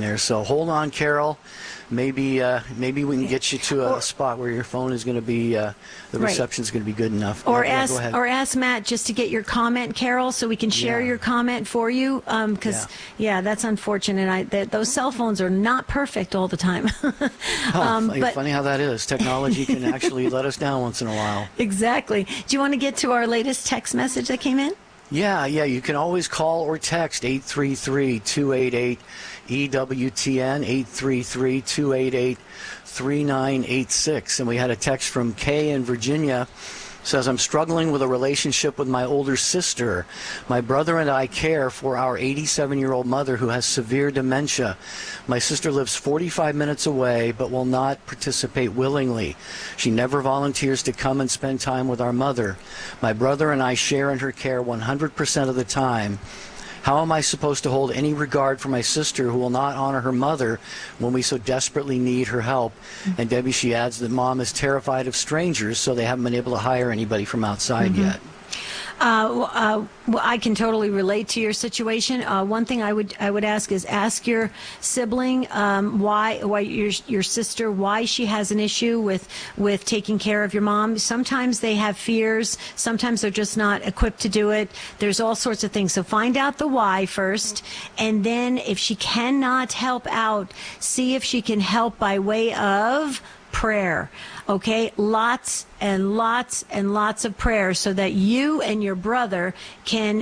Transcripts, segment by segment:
there. So hold on, Carol. Maybe we can get you to a spot where your phone is going to be, the reception is going to be good enough. Or ask Matt just to get your comment, Carol, so we can share your comment for you. Because that's unfortunate. Those cell phones are not perfect all the time. But funny how that is. Technology can actually let us down once in a while. Exactly. Do you want to get to our latest text message that came in? Yeah. You can always call or text 833-288-EWTN, 833-288-3986. And we had a text from Kay in Virginia. Says, I'm struggling with a relationship with my older sister. My brother and I care for our 87-year-old mother who has severe dementia. My sister lives 45 minutes away but will not participate willingly. She never volunteers to come and spend time with our mother. My brother and I share in her care 100% of the time. How am I supposed to hold any regard for my sister who will not honor her mother when we so desperately need her help? And Debbie, she adds that Mom is terrified of strangers, so they haven't been able to hire anybody from outside yet. Well, I can totally relate to your situation. One thing I would ask is ask your sibling why your sister, why she has an issue with taking care of your mom. Sometimes they have fears. Sometimes they're just not equipped to do it. There's all sorts of things. So find out the why first, and then if she cannot help out, see if she can help by way of prayer. Okay, lots and lots and lots of prayer so that you and your brother can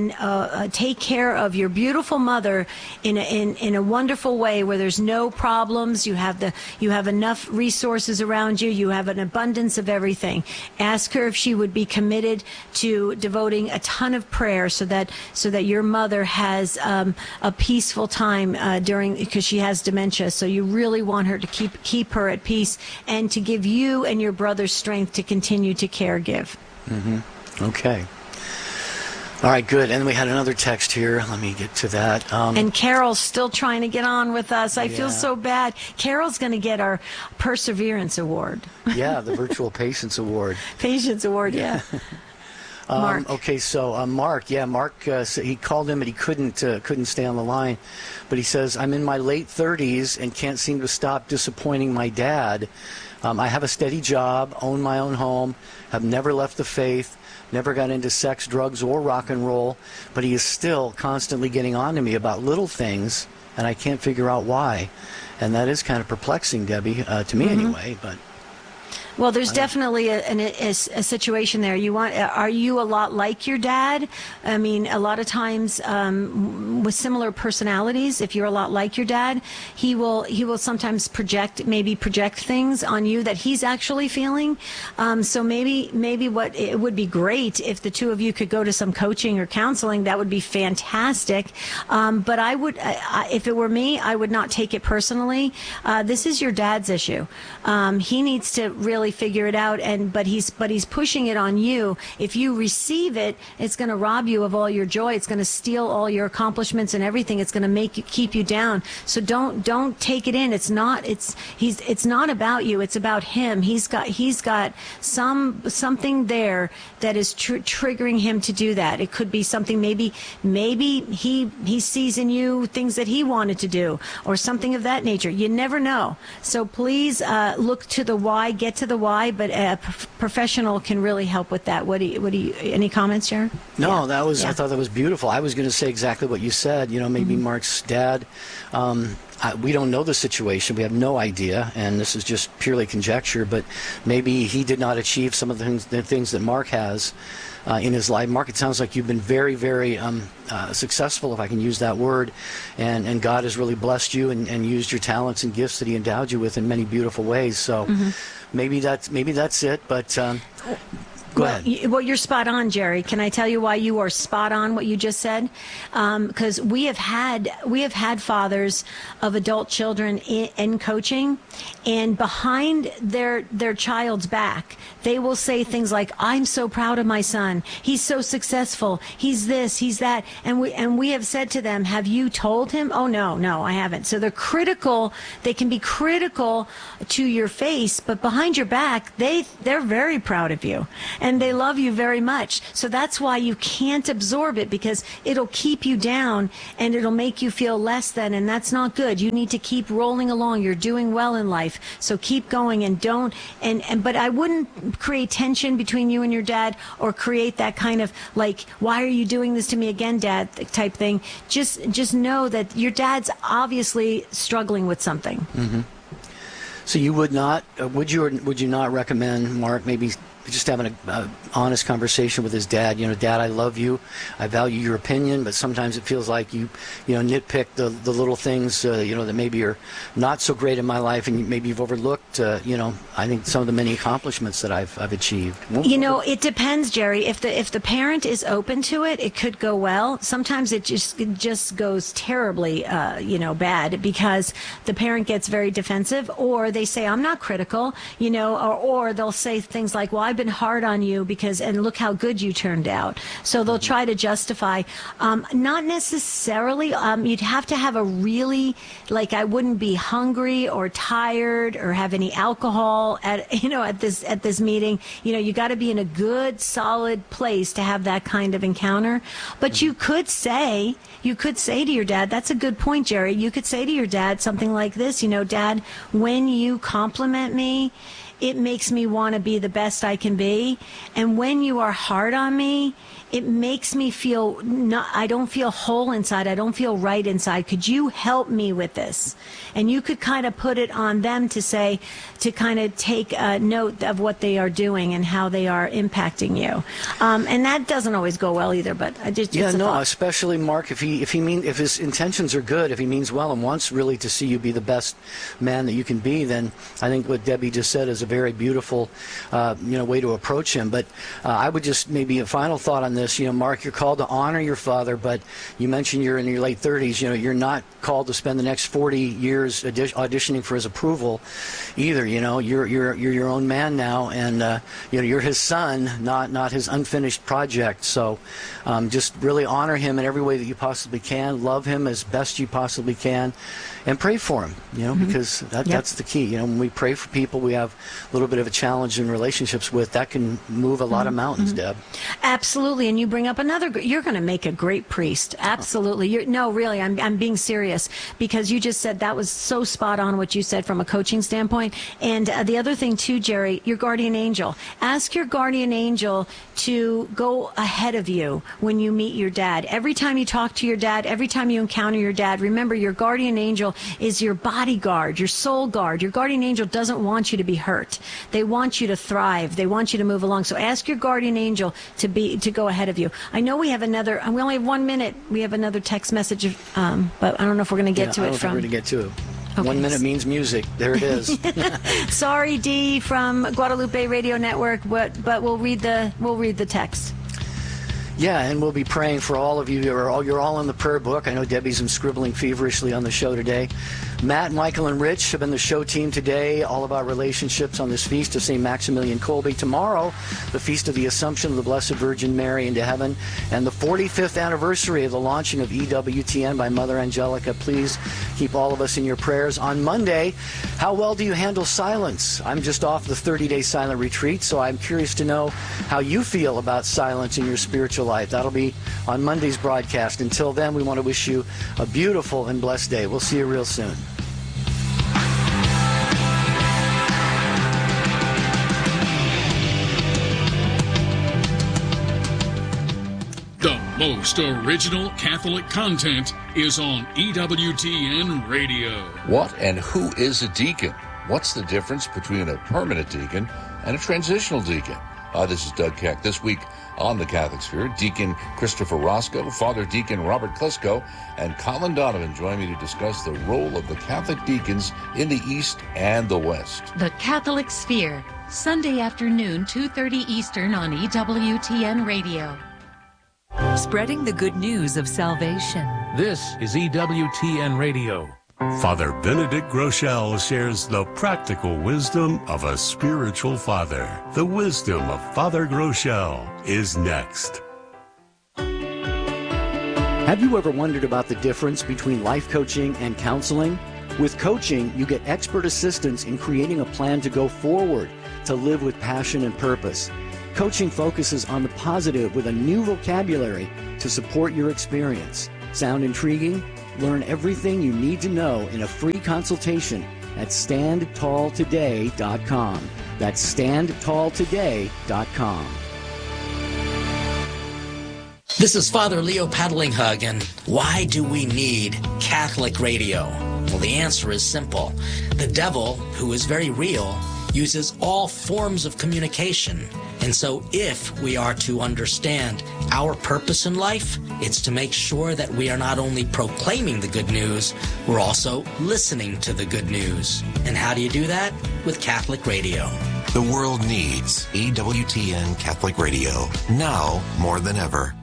take care of your beautiful mother in a wonderful way where there's no problems. You have enough resources around you. You have an abundance of everything. Ask her if she would be committed to devoting a ton of prayer so that your mother has a peaceful time because she has dementia. So you really want her to keep her at peace and to give you and your brother strength to continue to give. Okay. All right, good. And we had another text here. Let me get to that. And Carol's still trying to get on with us. I feel so bad. Carol's going to get our Perseverance Award. Yeah, the Virtual Patience Award. Patience Award, yeah. Mark. Okay, so Mark, he called him, but he couldn't stay on the line. But he says, I'm in my late 30s and can't seem to stop disappointing my dad. I have a steady job, own my own home, have never left the faith, never got into sex, drugs, or rock and roll, but he is still constantly getting on to me about little things, and I can't figure out why. And that is kind of perplexing, Debbie, to me anyway, but... Well, there's definitely a situation there. Are you a lot like your dad? I mean, a lot of times with similar personalities, if you're a lot like your dad, he will sometimes project things on you that he's actually feeling. So maybe it would be great if the two of you could go to some coaching or counseling. That would be fantastic. But if it were me, I would not take it personally. This is your dad's issue. He needs to really figure it out, but he's pushing it on you. If you receive it, it's going to rob you of all your joy. It's going to steal all your accomplishments and everything. It's going to keep you down. So don't take it in. It's not about you. It's about him. He's got something there that is triggering him to do that. It could be something maybe he sees in you things that he wanted to do or something of that nature. You never know. So please look to the why, get to the why, but a professional can really help with that. What do you any comments, Sharon? No, I thought that was beautiful. I was going to say exactly what you said. Maybe Mark's dad, we don't know the situation. We have no idea, and this is just purely conjecture, but maybe he did not achieve some of the things that Mark has in his life. Mark, it sounds like you've been very, very successful, if I can use that word, and God has really blessed you and used your talents and gifts that he endowed you with in many beautiful ways. So maybe that's it, but go ahead. Well, you're spot on, Jerry. Can I tell you why you are spot on what you just said? Because we have had fathers of adult children in coaching, and behind their child's back, they will say things like, "I'm so proud of my son. He's so successful. He's this, he's that." And we have said to them, "Have you told him?" "Oh, no, I haven't." So they're critical. They can be critical to your face, but behind your back, they're very proud of you. and they love you very much. So that's why you can't absorb it, because it'll keep you down and it'll make you feel less than, and that's not good. You need to keep rolling along. You're doing well in life, so keep going and don't. But I wouldn't create tension between you and your dad, or create that kind of like, why are you doing this to me again, Dad, type thing. Just know that your dad's obviously struggling with something. Mm-hmm. So you would not, would you not recommend Mark maybe just having an honest conversation with his dad? Dad, I love you. I value your opinion, but sometimes it feels like you nitpick the little things, that maybe are not so great in my life, and maybe you've overlooked, I think some of the many accomplishments that I've achieved. It depends, Jerry. If the parent is open to it, it could go well. Sometimes it just goes terribly, bad, because the parent gets very defensive, or they say, I'm not critical, or they'll say things like, well, I've been hard on you and look how good you turned out. So they'll try to justify. Not necessarily. You'd have to have a really, I wouldn't be hungry or tired or have any alcohol at this meeting. You got to be in a good, solid place to have that kind of encounter. But you could say to your dad, that's a good point, Jerry. You could say to your dad something like this, Dad, when you compliment me, it makes me want to be the best I can be. And when you are hard on me, it makes me feel I don't feel whole inside. I don't feel right inside. Could you help me with this? And you could kind of put it on them to kind of take a note of what they are doing and how they are impacting you. And that doesn't always go well either, but especially Mark, if his intentions are good, if he means well and wants really to see you be the best man that you can be, then I think what Debbie just said is a very beautiful, way to approach him. But I would just maybe a final thought on this. Mark, you're called to honor your father, but you mentioned you're in your late 30s. You're not called to spend the next 40 years auditioning for his approval either. You're your own man now, and you're his son, not his unfinished project. So just really honor him in every way that you possibly can. Love him as best you possibly can, and pray for him. Because that's the key. When we pray for people we have a little bit of a challenge in relationships with, that can move a lot of mountains, Deb. Absolutely. And you bring up you're going to make a great priest. Absolutely. Really, I'm being serious, because you just said that was so spot on what you said from a coaching standpoint. And the other thing too, Jerry, your guardian angel. Ask your guardian angel to go ahead of you when you meet your dad. Every time you talk to your dad, every time you encounter your dad, remember your guardian angel is your bodyguard, your soul guard. Your guardian angel doesn't want you to be hurt. They want you to thrive. They want you to move along. So ask your guardian angel to go ahead of you. I know we only have 1 minute. We have another text message, but I don't know if we're going to get to it. We're going to get to it. Okay. 1 minute means music. There it is. Sorry, Dee from Guadalupe Radio Network, but we'll read the text. Yeah, and we'll be praying for all of you. You're all in the prayer book. I know Debbie's been scribbling feverishly on the show today. Matt, Michael, and Rich have been the show team today, all about relationships on this feast of St. Maximilian Kolbe. Tomorrow, the Feast of the Assumption of the Blessed Virgin Mary into heaven, and the 45th anniversary of the launching of EWTN by Mother Angelica. Please keep all of us in your prayers. On Monday, how well do you handle silence? I'm just off the 30-day silent retreat, so I'm curious to know how you feel about silence in your spiritual life. That'll be on Monday's broadcast. Until then, we want to wish you a beautiful and blessed day. We'll see you real soon. The most original Catholic content is on EWTN Radio. What and who is a deacon? What's the difference between a permanent deacon and a transitional deacon? This is Doug Keck. This week on the Catholic Sphere, Deacon Christopher Roscoe, Father Deacon Robert Klesko, and Colin Donovan join me to discuss the role of the Catholic deacons in the East and the West. The Catholic Sphere, Sunday afternoon, 2:30 Eastern on EWTN Radio. Spreading the good news of salvation. This is EWTN Radio. Father Benedict Groeschel shares the practical wisdom of a spiritual father. The wisdom of Father Groeschel is next. Have you ever wondered about the difference between life coaching and counseling? With coaching, you get expert assistance in creating a plan to go forward, to live with passion and purpose. Coaching focuses on the positive with a new vocabulary to support your experience. Sound intriguing? Learn everything you need to know in a free consultation at standtalltoday.com. That's standtalltoday.com. This is Father Leo Paddlinghug, and why do we need Catholic radio? Well, the answer is simple. The devil, who is very real, uses all forms of communication. And so if we are to understand our purpose in life, it's to make sure that we are not only proclaiming the good news, we're also listening to the good news. And how do you do that? With Catholic radio. The world needs EWTN Catholic Radio, now more than ever.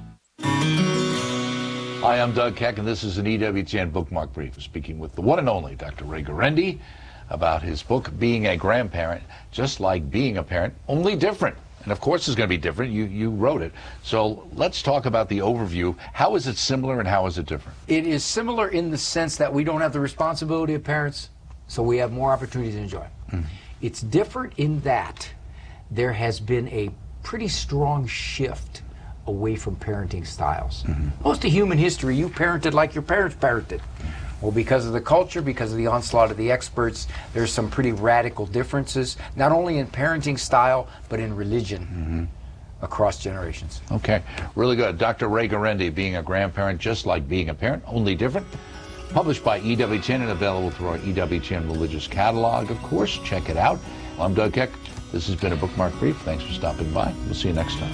Hi, I'm Doug Keck, and this is an EWTN Bookmark Brief, speaking with the one and only Dr. Ray Guarendi about his book, Being a Grandparent, Just Like Being a Parent, Only Different. And of course it's going to be different. You wrote it. So let's talk about the overview. How is it similar and how is it different? It is similar in the sense that we don't have the responsibility of parents, so we have more opportunities to enjoy. Mm-hmm. It's different in that there has been a pretty strong shift away from parenting styles. Mm-hmm. Most of human history, you parented like your parents parented. Well, because of the culture, because of the onslaught of the experts, there's some pretty radical differences, not only in parenting style, but in religion across generations. Okay, really good. Dr. Ray Guarendi, Being a Grandparent, Just Like Being a Parent, Only Different. Published by EWTN and available through our EWTN Religious Catalog. Of course, check it out. I'm Doug Keck. This has been a Bookmark Brief. Thanks for stopping by. We'll see you next time.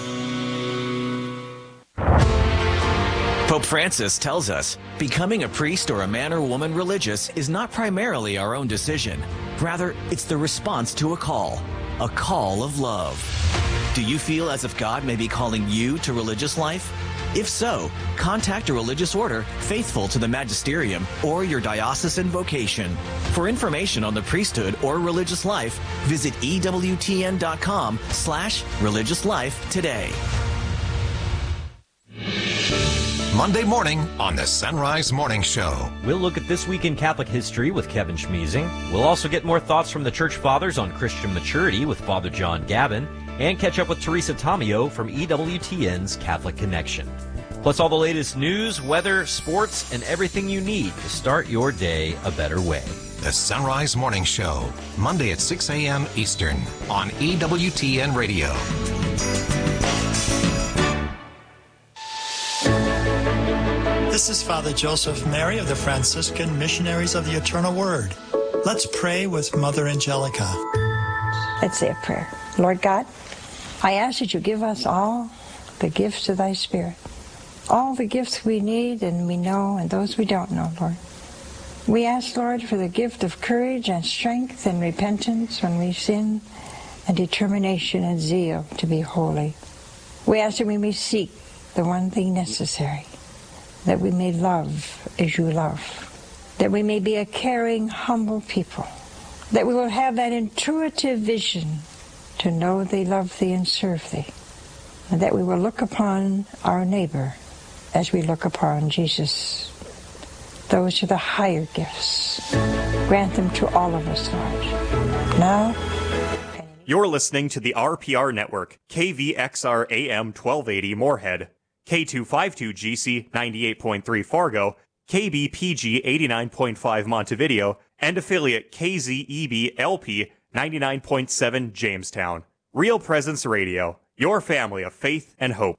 Pope Francis tells us, becoming a priest or a man or woman religious is not primarily our own decision. Rather, it's the response to a call of love. Do you feel as if God may be calling you to religious life? If so, contact a religious order faithful to the magisterium or your diocesan vocation. For information on the priesthood or religious life, visit EWTN.com/religious life today. Monday morning on the Sunrise Morning Show. We'll look at This Week in Catholic History with Kevin Schmeezing. We'll also get more thoughts from the Church Fathers on Christian maturity with Father John Gavin, and catch up with Teresa Tomeo from EWTN's Catholic Connection. Plus all the latest news, weather, sports, and everything you need to start your day a better way. The Sunrise Morning Show, Monday at 6 a.m. Eastern on EWTN Radio. This is Father Joseph Mary of the Franciscan Missionaries of the Eternal Word. Let's pray with Mother Angelica. Let's say a prayer. Lord God, I ask that you give us all the gifts of thy Spirit. All the gifts we need and we know and those we don't know, Lord. We ask, Lord, for the gift of courage and strength and repentance when we sin, and determination and zeal to be holy. We ask that we may seek the one thing necessary, that we may love as you love, that we may be a caring, humble people, that we will have that intuitive vision to know thee, love thee, and serve thee, and that we will look upon our neighbor as we look upon Jesus. Those are the higher gifts. Grant them to all of us, Lord. Now. You're listening to the RPR Network, KVXR AM 1280 Moorhead, K252GC 98.3 Fargo, KBPG 89.5 Montevideo, and affiliate KZEB LP 99.7 Jamestown. Real Presence Radio, your family of faith and hope.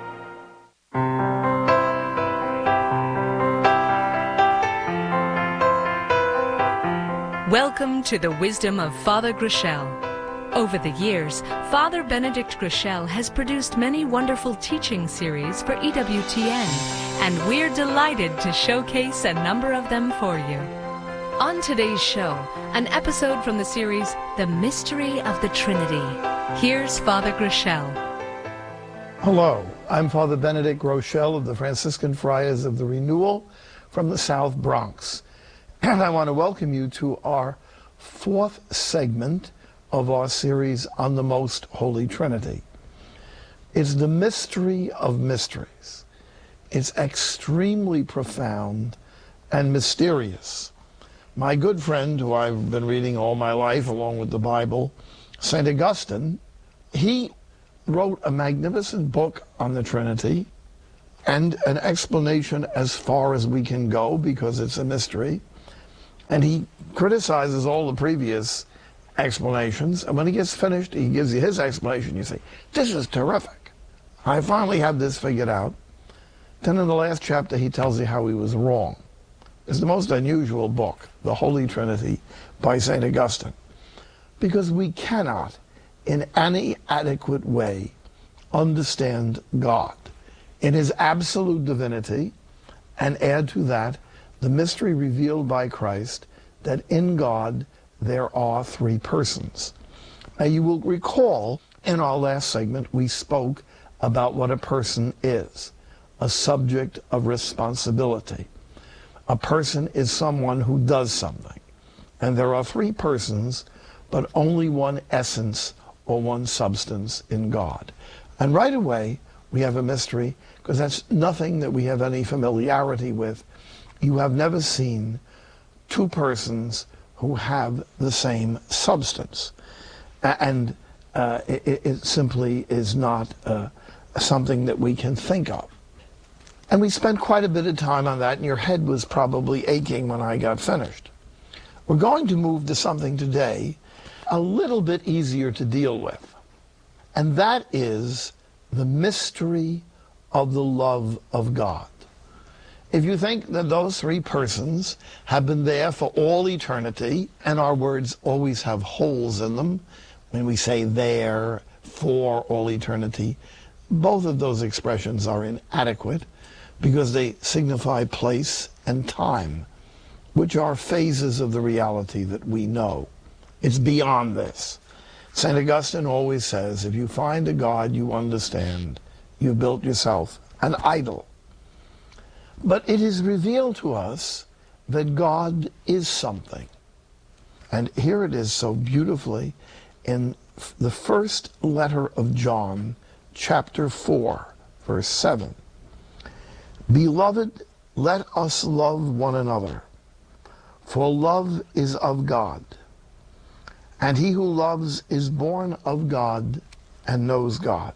Welcome to the wisdom of Father Groeschel. Over the years, Father Benedict Groeschel has produced many wonderful teaching series for EWTN, and we're delighted to showcase a number of them for you. On today's show, an episode from the series, The Mystery of the Trinity. Here's Father Groeschel. Hello, I'm Father Benedict Groeschel of the Franciscan Friars of the Renewal from the South Bronx. And I want to welcome you to our fourth segment of our series on the Most Holy Trinity. It's the mystery of mysteries. It's extremely profound and mysterious. My good friend, who I've been reading all my life along with the Bible, St. Augustine, he wrote a magnificent book on the Trinity and an explanation as far as we can go because it's a mystery. And he criticizes all the previous explanations. And when he gets finished, he gives you his explanation. You say, this is terrific. I finally have this figured out. Then in the last chapter, he tells you how he was wrong. It's the most unusual book, The Holy Trinity by St. Augustine, because we cannot, in any adequate way, understand God in his absolute divinity and add to that the mystery revealed by Christ that in God there are three persons. Now you will recall in our last segment we spoke about what a person is, a subject of responsibility. A person is someone who does something. And there are three persons, but only one essence or one substance in God. And right away, we have a mystery, because that's nothing that we have any familiarity with. You have never seen two persons who have the same substance. And it simply is not something that we can think of. And we spent quite a bit of time on that, and your head was probably aching when I got finished. We're going to move to something today a little bit easier to deal with, and that is the mystery of the love of God. If you think that those three persons have been there for all eternity, and our words always have holes in them, when we say there for all eternity, both of those expressions are inadequate because they signify place and time, which are phases of the reality that we know. It's beyond this. St. Augustine always says, if you find a God you understand, you've built yourself an idol. But it is revealed to us that God is something. And here it is so beautifully in the first letter of John, chapter 4, verse 7. Beloved, let us love one another, for love is of God. And he who loves is born of God and knows God.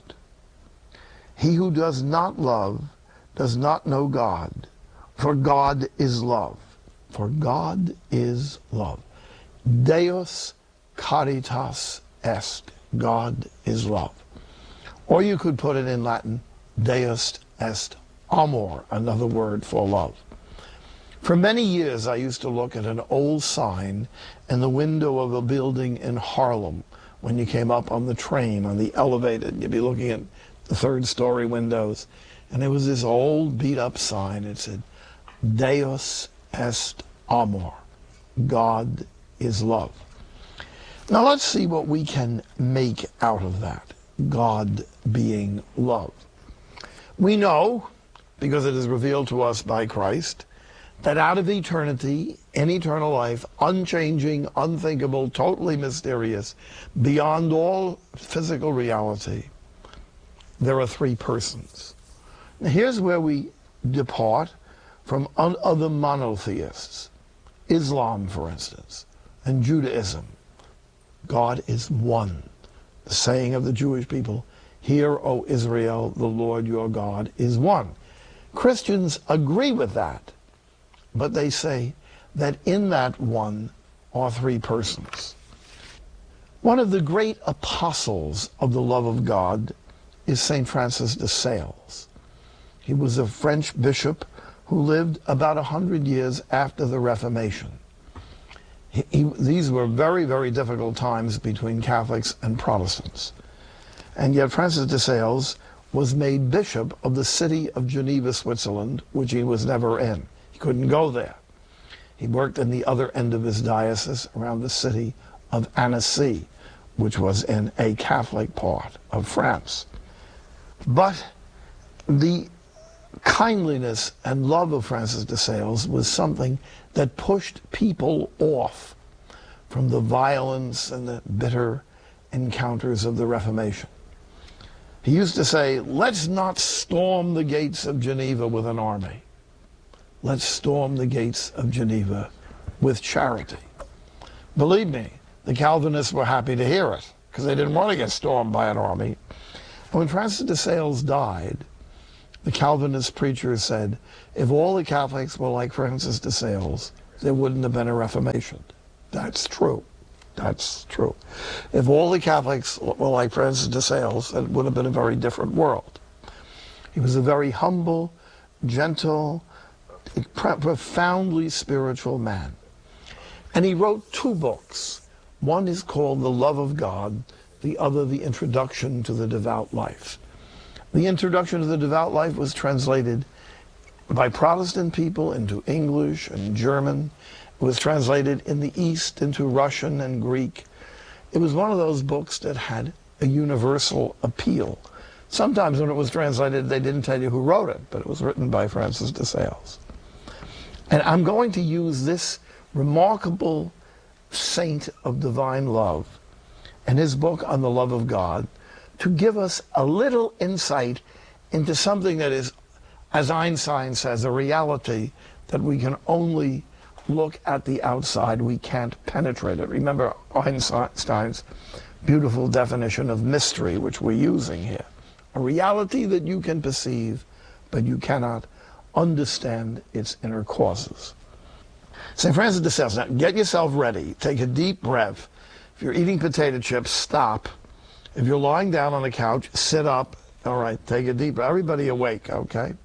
He who does not love does not know God, for God is love. For God is love. Deus caritas est. God is love. Or you could put it in Latin, Deus est amor, another word for love. For many years I used to look at an old sign in the window of a building in Harlem. When you came up on the train, on the elevator, you'd be looking at the third-story windows, and there was this old beat-up sign. It said, Deus est amor. God is love. Now let's see what we can make out of that, God being love. We know, because it is revealed to us by Christ, that out of eternity, in eternal life, unchanging, unthinkable, totally mysterious, beyond all physical reality, there are three persons. Now here's where we depart from other monotheists. Islam, for instance, and Judaism. God is one. The saying of the Jewish people, Hear, O Israel, the Lord your God is one. Christians agree with that, but they say that in that one are three persons. One of the great apostles of the love of God is St. Francis de Sales. He was a French bishop who lived about 100 years after the Reformation. These were very, very difficult times between Catholics and Protestants. And yet Francis de Sales was made bishop of the city of Geneva, Switzerland, which he was never in. He couldn't go there. He worked in the other end of his diocese around the city of Annecy, which was in a Catholic part of France. But the kindliness and love of Francis de Sales was something that pushed people off from the violence and the bitter encounters of the Reformation. He used to say, let's not storm the gates of Geneva with an army. Let's storm the gates of Geneva with charity. Believe me, the Calvinists were happy to hear it, because they didn't want to get stormed by an army. When Francis de Sales died, the Calvinist preacher said, if all the Catholics were like Francis de Sales, there wouldn't have been a Reformation. That's true. That's true. If all the Catholics were like Francis de Sales, it would have been a very different world. He was a very humble, gentle, profoundly spiritual man. And he wrote 2 books. One is called The Love of God, the other, The Introduction to the Devout Life. The Introduction to the Devout Life was translated by Protestant people into English and German. It was translated in the East into Russian and Greek. It was one of those books that had a universal appeal. Sometimes when it was translated, they didn't tell you who wrote it, but it was written by Francis de Sales. And I'm going to use this remarkable saint of divine love and his book on the love of God to give us a little insight into something that is, as Einstein says, a reality that we can only look at the outside. We can't penetrate it. Remember Einstein's beautiful definition of mystery, which we're using here. A reality that you can perceive, but you cannot understand its inner causes. St. Francis de Sales, now get yourself ready. Take a deep breath. If you're eating potato chips, stop. If you're lying down on the couch, sit up. All right, take a deep breath. Everybody awake, okay?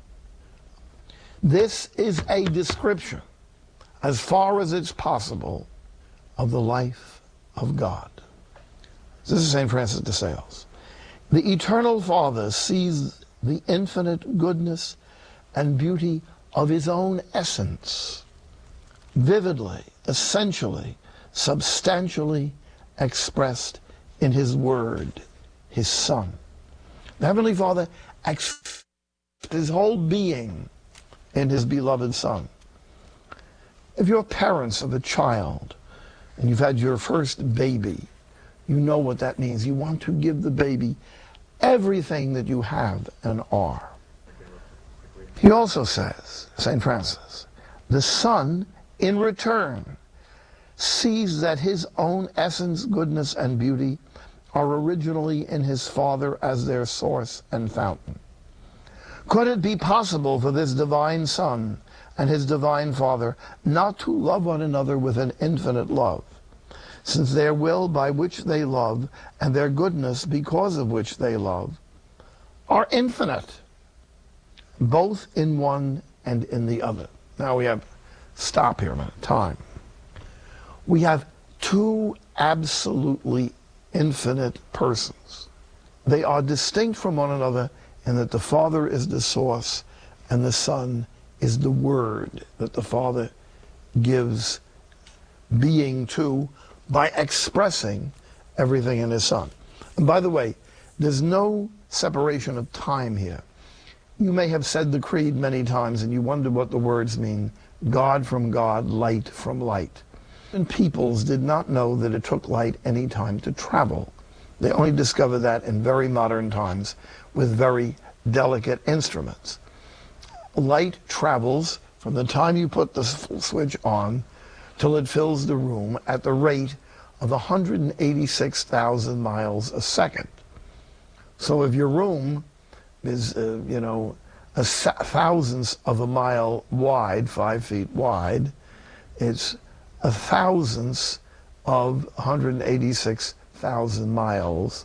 This is a description, as far as it's possible, of the life of God. This is St. Francis de Sales. The Eternal Father sees the infinite goodness and beauty of his own essence, vividly, essentially, substantially expressed in his Word, his Son. The Heavenly Father expressed his whole being in his beloved Son. If you're parents of a child and you've had your first baby, you know what that means. You want to give the baby everything that you have and are. He also says, St. Francis, the Son, in return, sees that his own essence, goodness, and beauty are originally in his Father as their source and fountain. Could it be possible for this divine Son and his divine Father not to love one another with an infinite love, since their will by which they love and their goodness because of which they love are infinite, both in one and in the other? Now we have, stop here a minute, time. We have 2 absolutely infinite persons. They are distinct from one another in that the Father is the source and the Son is the Word that the Father gives being to by expressing everything in his Son. And by the way, there's no separation of time here. You may have said the creed many times and you wonder what the words mean. God from God, light from light. And peoples did not know that it took light any time to travel. They only discovered that in very modern times with very delicate instruments. Light travels from the time you put the switch on till it fills the room at the rate of 186,000 miles a second. So if your room is, a thousandth of a mile wide, 5 feet wide, it's a thousandth of 186,000 miles.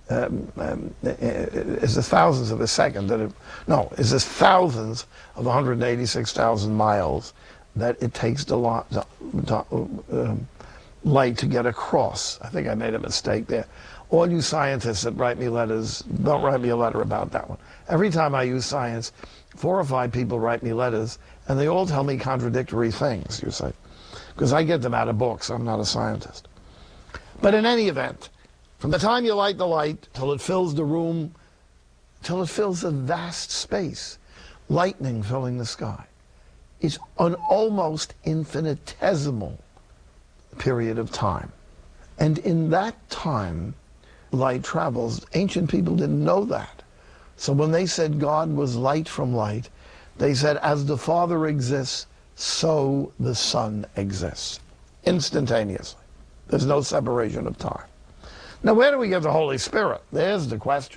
Is a thousandth of a second that is a thousandth of 186,000 miles that it takes the light to get across. I think I made a mistake there. All you scientists that write me letters, don't write me a letter about that one. Every time I use science, 4 or 5 people write me letters, and they all tell me contradictory things, you say. Because I get them out of books. I'm not a scientist. But in any event, from the time you light the light till it fills the room, till it fills a vast space, lightning filling the sky, it's an almost infinitesimal period of time. And in that time, light travels. Ancient people didn't know that. So when they said God was light from light, they said, as the Father exists, so the Son exists. Instantaneously. There's no separation of time. Now, where do we get the Holy Spirit? There's the question.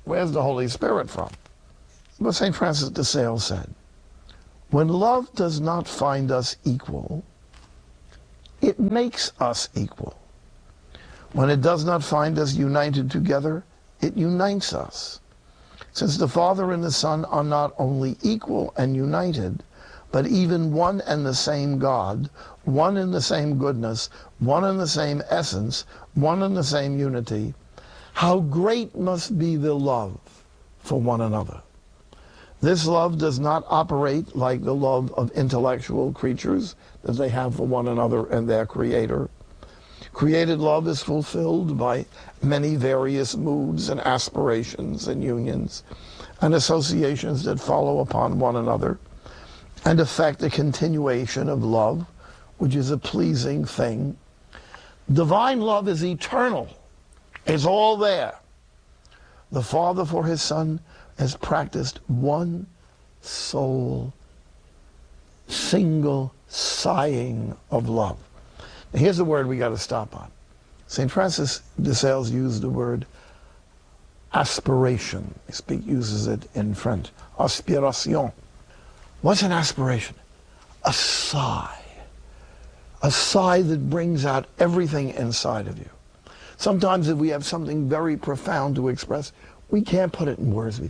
Where's the Holy Spirit from? But St. Francis de Sales said, when love does not find us equal, it makes us equal. When it does not find us united together, it unites us. Since the Father and the Son are not only equal and united, but even one and the same God, one in the same goodness, one in the same essence, one in the same unity, how great must be the love for one another. This love does not operate like the love of intellectual creatures that they have for one another and their Creator. Created love is fulfilled by many various moods and aspirations and unions and associations that follow upon one another and affect a continuation of love, which is a pleasing thing. Divine love is eternal. It's all there. The Father for his Son has practiced one sole, single sighing of love. Now, here's the word we got to stop on. St. Francis de Sales used the word aspiration. He uses it in French. Aspiration. What's an aspiration? A sigh. A sigh that brings out everything inside of you. Sometimes if we have something very profound to express, we can't put it in words.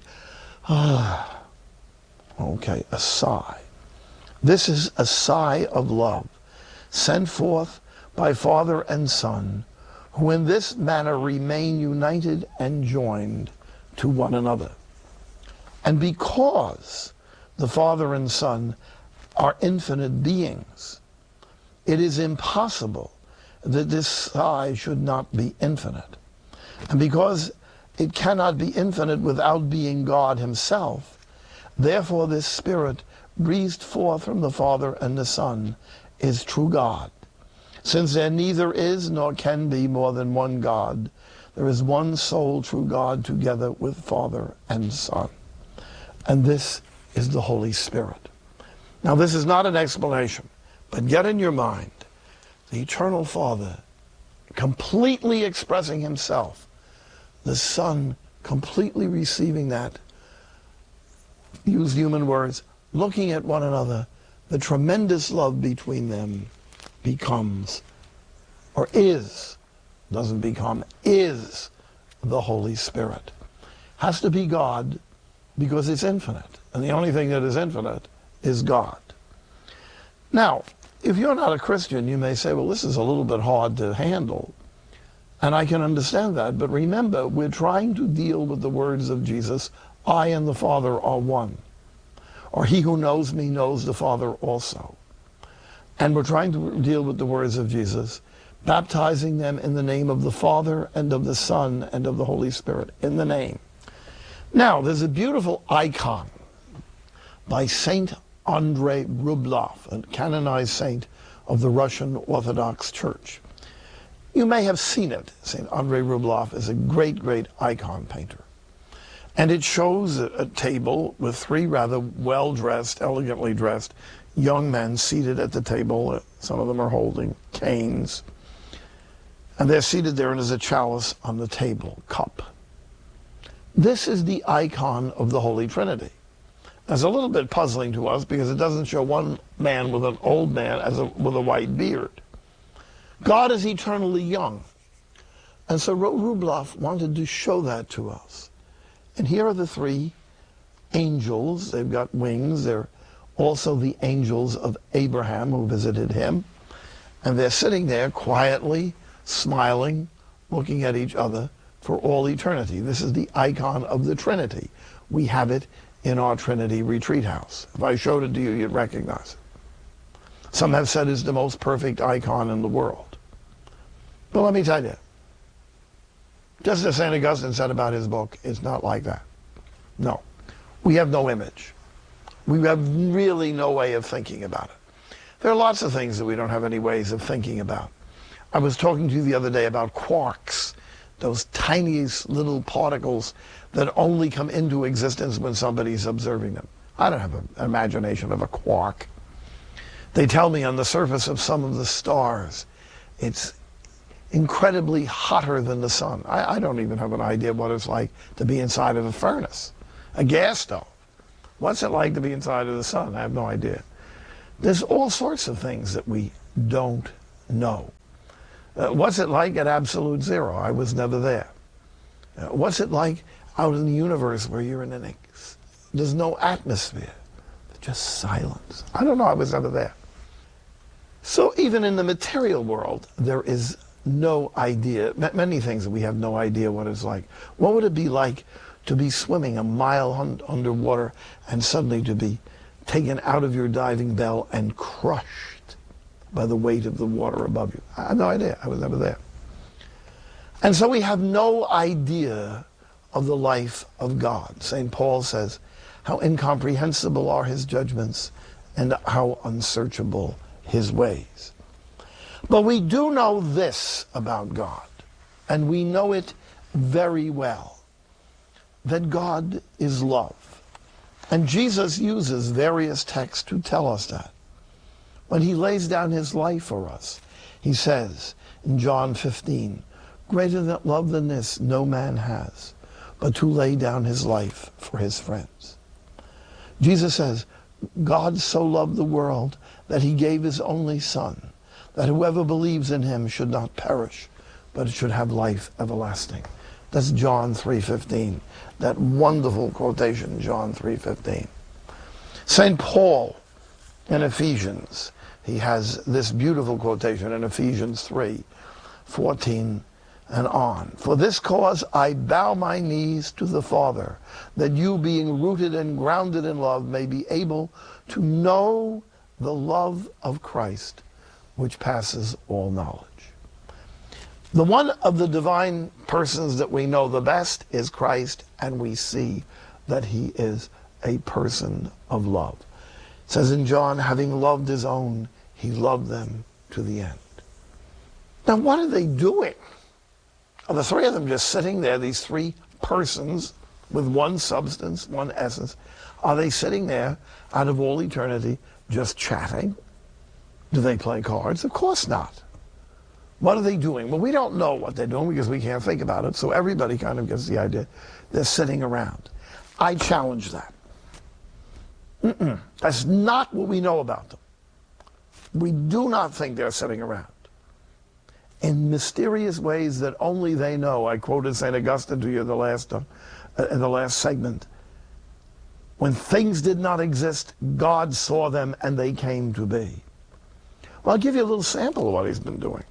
Okay, a sigh. This is a sigh of love, sent forth by Father and Son, who in this manner remain united and joined to one another. And because the Father and Son are infinite beings, it is impossible that this sigh should not be infinite. And because it cannot be infinite without being God himself, therefore this Spirit breathed forth from the Father and the Son is true God. Since there neither is nor can be more than one God, there is one sole true God together with Father and Son. And this is the Holy Spirit. Now this is not an explanation, but get in your mind the eternal Father completely expressing himself, the Son completely receiving that, use human words, looking at one another, the tremendous love between them becomes, or is, doesn't become, is the Holy Spirit. Has to be God because it's infinite. And the only thing that is infinite is God. Now, if you're not a Christian, you may say, well, this is a little bit hard to handle. And I can understand that. But remember, we're trying to deal with the words of Jesus, I and the Father are one. Or he who knows me knows the Father also. And we're trying to deal with the words of Jesus, baptizing them in the name of the Father and of the Son and of the Holy Spirit, in the name. Now, there's a beautiful icon by Saint Andrei Rublev, a canonized saint of the Russian Orthodox Church. You may have seen it. Saint Andrei Rublev is a great, great icon painter. And it shows a table with three rather well-dressed, elegantly dressed young men seated at the table. Some of them are holding canes. And they're seated there, and there's a chalice on the table, cup. This is the icon of the Holy Trinity. It's a little bit puzzling to us because it doesn't show one man with an old man with a white beard. God is eternally young. And so Rublev wanted to show that to us. And here are the three angels. They've got wings. They're also the angels of Abraham who visited him. And they're sitting there quietly, smiling, looking at each other for all eternity. This is the icon of the Trinity. We have it in our Trinity retreat house. If I showed it to you, you'd recognize it. Some have said it's the most perfect icon in the world. But let me tell you, just as St. Augustine said about his book, it's not like that. No. We have no image. We have really no way of thinking about it. There are lots of things that we don't have any ways of thinking about. I was talking to you the other day about quarks, those tiniest little particles that only come into existence when somebody's observing them. I don't have an imagination of a quark. They tell me on the surface of some of the stars, it's incredibly hotter than the sun. I don't even have an idea what it's like to be inside of a furnace, a gas stove. What's it like to be inside of the sun? I have no idea. There's all sorts of things that we don't know. What's it like at absolute zero? I was never there. What's it like out in the universe where you're in there's no atmosphere, just silence? I don't know, I was never there. So even in the material world, there is no idea, many things that we have no idea what it's like. What would it be like to be swimming a mile underwater and suddenly to be taken out of your diving bell and crushed by the weight of the water above you? I have no idea. I was never there. And so we have no idea of the life of God. St. Paul says, how incomprehensible are his judgments and how unsearchable his ways. But we do know this about God, and we know it very well, that God is love. And Jesus uses various texts to tell us that. When he lays down his life for us, he says in John 15, greater love than this no man has, but to lay down his life for his friends. Jesus says, God so loved the world that he gave his only Son, that whoever believes in him should not perish, but should have life everlasting. That's John 3:15, that wonderful quotation, John 3:15. St. Paul in Ephesians, he has this beautiful quotation in Ephesians 3:14 and on. For this cause I bow my knees to the Father, that you, being rooted and grounded in love, may be able to know the love of Christ, which passes all knowledge. The one of the divine persons that we know the best is Christ, and we see that he is a person of love. It says in John, having loved his own, he loved them to the end. Now, what are they doing? Are the three of them just sitting there, these three persons with one substance, one essence? Are they sitting there out of all eternity just chatting? Do they play cards? Of course not. What are they doing? Well, we don't know what they're doing because we can't think about it, so everybody kind of gets the idea. They're sitting around. I challenge that. That's not what we know about them. We do not think they're sitting around. In mysterious ways that only they know. I quoted St. Augustine to you in the last segment. When things did not exist, God saw them and they came to be. Well, I'll give you a little sample of what he's been doing.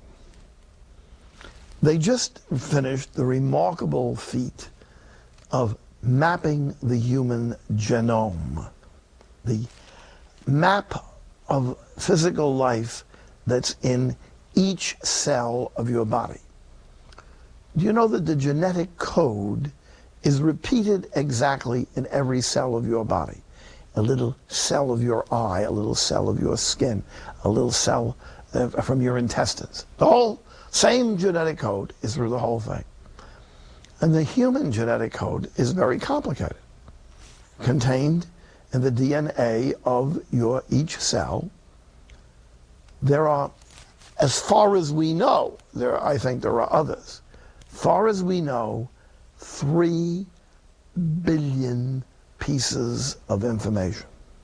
They just finished the remarkable feat of mapping the human genome, the map of physical life that's in each cell of your body. Do you know that the genetic code is repeated exactly in every cell of your body? A little cell of your eye, a little cell of your skin, a little cell from your intestines. The whole same genetic code is through the whole thing. And the human genetic code is very complicated. Contained in the DNA of each cell, there are, as far as we know, I think there are others, far as we know, 3 billion pieces of information.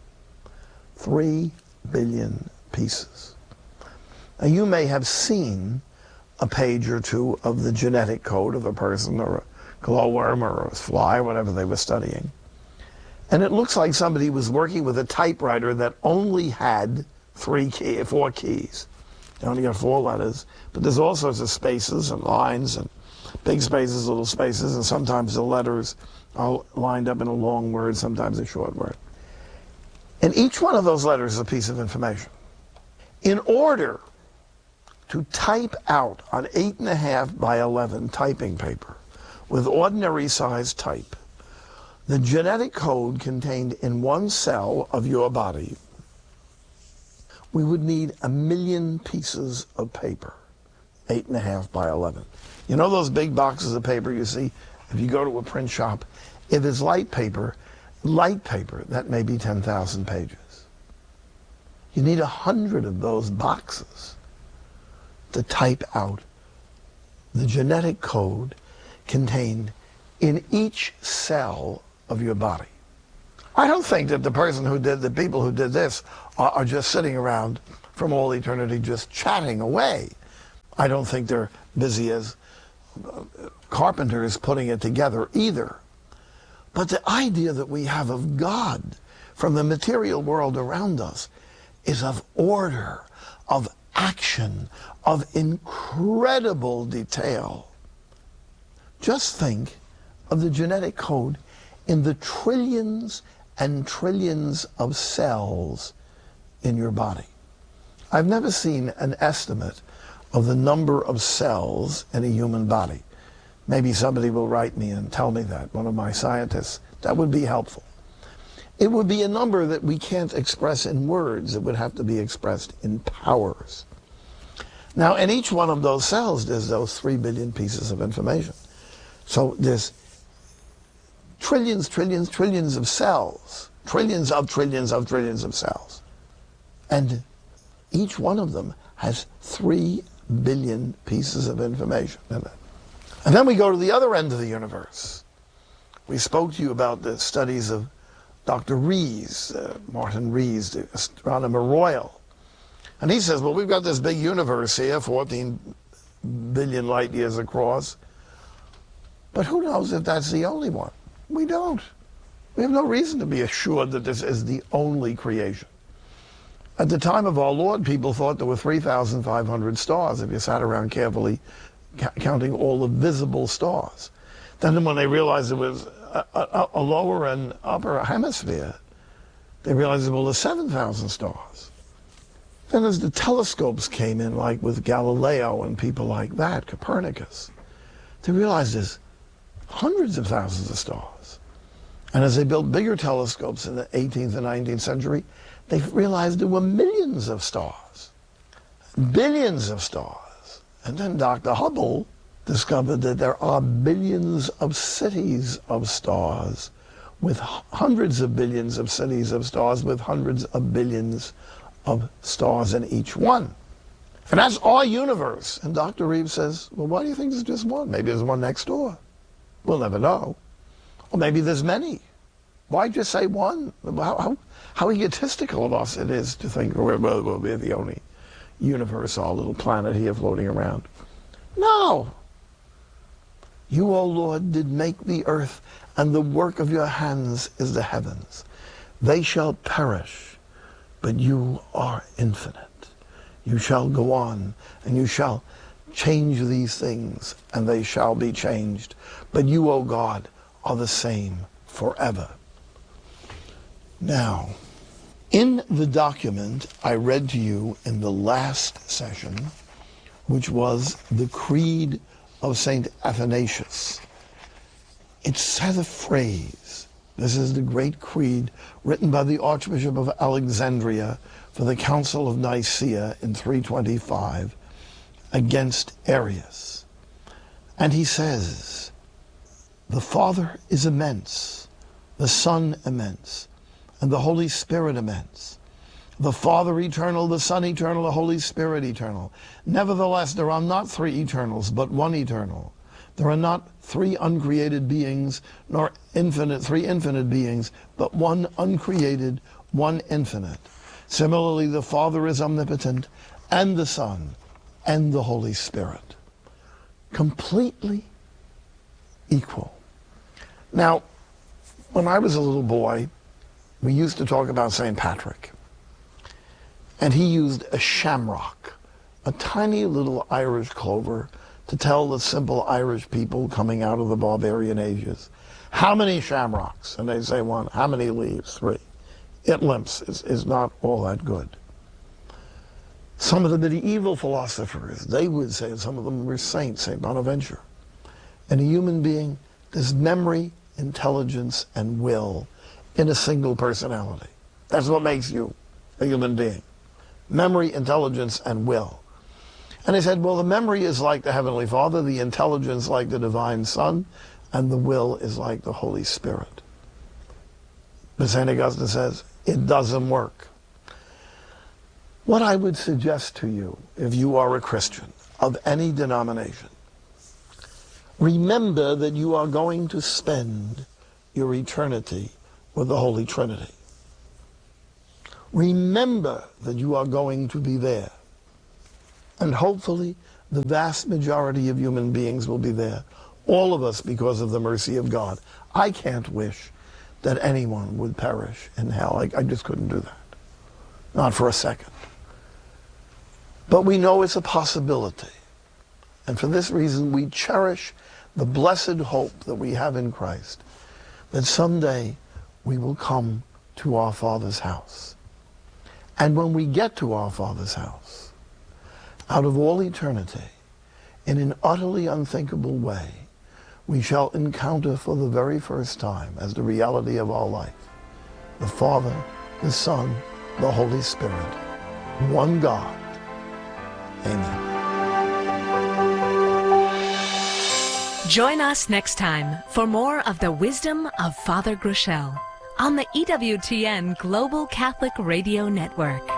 3 billion pieces. Now, you may have seen a page or two of the genetic code of a person or a glowworm or a fly, whatever they were studying. And it looks like somebody was working with a typewriter that only had 4 keys. You only got 4 letters, but there's all sorts of spaces and lines and big spaces, little spaces, and sometimes the letters are lined up in a long word, sometimes a short word. And each one of those letters is a piece of information. In order to type out on 8.5 by 11 typing paper with ordinary size type, the genetic code contained in one cell of your body, we would need 1 million pieces of paper, 8.5 by 11. You know those big boxes of paper you see if you go to a print shop? If it's light paper, that may be 10,000 pages. You need 100 of those boxes to type out the genetic code contained in each cell of your body. I don't think that the people who did this are just sitting around from all eternity just chatting away. I don't think they're busy as carpenters putting it together either. But the idea that we have of God from the material world around us is of order, of action, of incredible detail. Just think of the genetic code in the trillions and trillions of cells in your body. I've never seen an estimate of the number of cells in a human body. Maybe somebody will write me and tell me that, one of my scientists. That would be helpful. It would be a number that we can't express in words. It would have to be expressed in powers. Now, in each one of those cells, there's those 3 billion pieces of information. So there's trillions, trillions, trillions of cells, trillions of trillions of trillions of cells. And each one of them has 3 billion pieces of information in it. And then we go to the other end of the universe. We spoke to you about the studies of Dr. Rees, Martin Rees, the astronomer royal. And he says, well, we've got this big universe here, 14 billion light years across. But who knows if that's the only one? We don't. We have no reason to be assured that this is the only creation. At the time of our Lord, people thought there were 3,500 stars if you sat around carefully counting all the visible stars. Then when they realized it was a lower and upper hemisphere, they realized, well, there's 7,000 stars. Then as the telescopes came in, like with Galileo and people like that, Copernicus, they realized there's hundreds of thousands of stars. And as they built bigger telescopes in the 18th and 19th century, they realized there were millions of stars, billions of stars. And then Dr. Hubble discovered that there are billions of cities of stars with hundreds of billions of cities of stars with hundreds of billions of stars in each one. And that's our universe. And Dr. Reeves says, well, why do you think there's just one? Maybe there's one next door. We'll never know. Or maybe there's many. Why just say one? How egotistical of us it is to think we're the only universe, our little planet here floating around. No. You, O Lord, did make the earth, and the work of your hands is the heavens. They shall perish, but you are infinite. You shall go on, and you shall change these things, and they shall be changed. But you, O God, are the same forever. Now, in the document I read to you in the last session, which was the Creed of St. Athanasius, it says a phrase. This is the great creed written by the Archbishop of Alexandria for the Council of Nicaea in 325 against Arius. And he says, the Father is immense, the Son immense, and the Holy Spirit immense. The Father eternal, the Son eternal, the Holy Spirit eternal. Nevertheless, there are not 3 eternals, but one eternal. There are not 3 uncreated beings, nor 3 infinite beings, but one uncreated, one infinite. Similarly, the Father is omnipotent, and the Son, and the Holy Spirit. Completely equal. Now, when I was a little boy, we used to talk about St. Patrick. And he used a shamrock, a tiny little Irish clover, to tell the simple Irish people coming out of the barbarian ages, how many shamrocks? And they say 1. How many leaves? 3. It limps is not all that good. Some of the medieval philosophers, they would say, some of them were saints, St. Bonaventure. In a human being, there's memory, intelligence, and will in a single personality. That's what makes you a human being. Memory, intelligence, and will. And he said, well, the memory is like the Heavenly Father, the intelligence like the Divine Son, and the will is like the Holy Spirit. But St. Augustine says, it doesn't work. What I would suggest to you, if you are a Christian of any denomination, Remember that you are going to spend your eternity with the Holy Trinity. Remember that you are going to be there. And hopefully the vast majority of human beings will be there. All of us, because of the mercy of God. I can't wish that anyone would perish in hell. I just couldn't do that. Not for a second. But we know it's a possibility. And for this reason, we cherish the blessed hope that we have in Christ, that someday we will come to our Father's house. And when we get to our Father's house, out of all eternity, in an utterly unthinkable way, we shall encounter for the very first time, as the reality of our life, the Father, the Son, the Holy Spirit, one God. Amen. Join us next time for more of the wisdom of Father Groeschel on the EWTN Global Catholic Radio Network.